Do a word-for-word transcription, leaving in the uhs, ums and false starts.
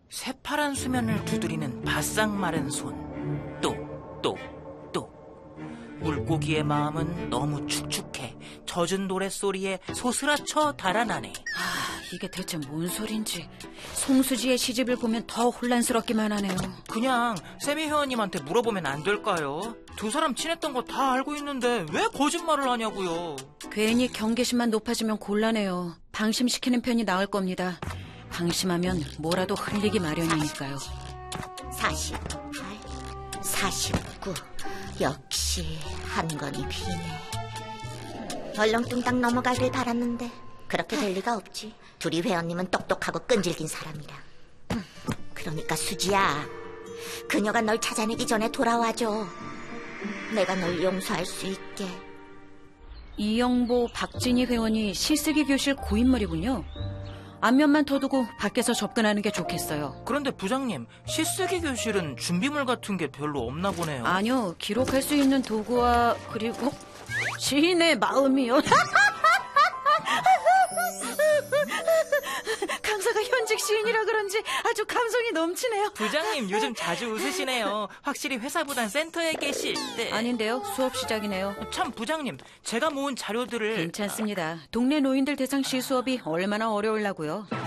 새파란 수면을 두드리는 바싹 마른 손. 또, 또, 또. 물고기의 마음은 너무 축축해 젖은 노랫소리에 소스라쳐 달아나네. 아, 이게 대체 뭔 소린지. 송수지의 시집을 보면 더 혼란스럽기만 하네요. 그냥 세미 회원님한테 물어보면 안 될까요? 두 사람 친했던 거 다 알고 있는데 왜 거짓말을 하냐고요. 괜히 경계심만 높아지면 곤란해요. 방심시키는 편이 나을 겁니다. 방심하면 뭐라도 흘리기 마련이니까요. 사십팔, 사십구. 역시 한 건이 비네. 얼렁뚱땅 넘어가길 바랐는데 그렇게 될 리가 없지. 둘이 회원님은 똑똑하고 끈질긴 사람이라. 그러니까 수지야, 그녀가 널 찾아내기 전에 돌아와줘. 내가 널 용서할 수 있게. 이영보, 박진희 회원이 시쓰기 교실 고인물이군요. 안면만 터두고 밖에서 접근하는 게 좋겠어요. 그런데 부장님, 시쓰기 교실은 준비물 같은 게 별로 없나 보네요. 아니요, 기록할 수 있는 도구와 그리고 시인의 마음이요. 강사가 현직 시인이라 그런지 아주 감성이 넘치네요. 부장님 요즘 자주 웃으시네요. 확실히 회사보단 센터에 계실 때. 아닌데요, 수업 시작이네요. 참 부장님, 제가 모은 자료들을. 괜찮습니다. 동네 노인들 대상 시 수업이 얼마나 어려울라고요.